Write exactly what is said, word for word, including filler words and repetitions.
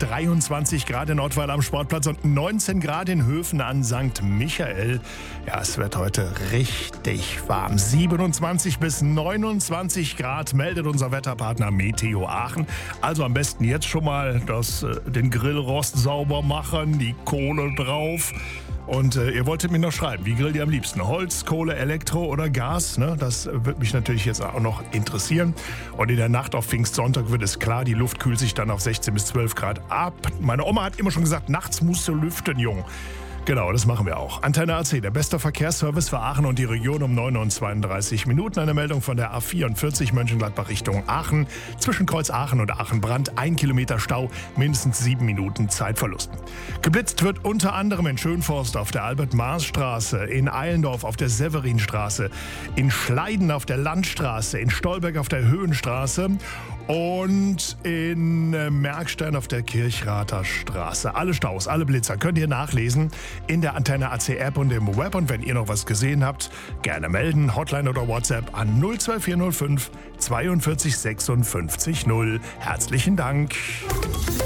dreiundzwanzig Grad in Ottweiler am Sportplatz und neunzehn Grad in Höfen an Sankt Michael. Ja, es wird heute richtig warm. siebenundzwanzig bis neunundzwanzig Grad meldet unser Wetterpartner Meteo Aachen. Also am besten jetzt schon mal das, äh, den Grillrost sauber machen, die Kohle drauf. Und äh, ihr wolltet mir noch schreiben, wie grillt ihr am liebsten? Holz, Kohle, Elektro oder Gas? Ne? Das äh, wird mich natürlich jetzt auch noch interessieren. Und in der Nacht auf Pfingstsonntag wird es klar, die Luft kühlt sich dann auf sechzehn bis zwölf Grad ab. Meine Oma hat immer schon gesagt, nachts musst du lüften, Jung. Genau, das machen wir auch. Antenne A C, der beste Verkehrsservice für Aachen und die Region um neun Uhr zweiunddreißig Minuten. Eine Meldung von der A vierundvierzig Mönchengladbach Richtung Aachen. Zwischen Kreuz Aachen und Aachen-Brand ein Kilometer Stau, mindestens sieben Minuten Zeitverlust. Geblitzt wird unter anderem in Schönforst auf der Albert-Maas-Straße, in Eilendorf auf der Severinstraße, in Schleiden auf der Landstraße, in Stolberg auf der Höhenstraße und in Merkstein auf der Kirchrather Straße. Alle Staus, alle Blitzer könnt ihr nachlesen in der Antenne A C App und im Web. Und wenn ihr noch was gesehen habt, gerne melden. Hotline oder WhatsApp an null zwei vier null fünf zweiundvierzig sechsundfünfzig null. Herzlichen Dank.